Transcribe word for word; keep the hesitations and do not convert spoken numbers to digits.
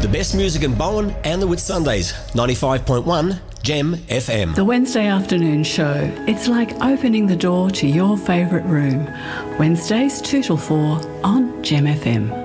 The best music in Bowen and the Whitsundays. ninety-five point one Gem F M. The Wednesday afternoon show. It's like opening the door to your favourite room. Wednesdays two till four on Gem F M.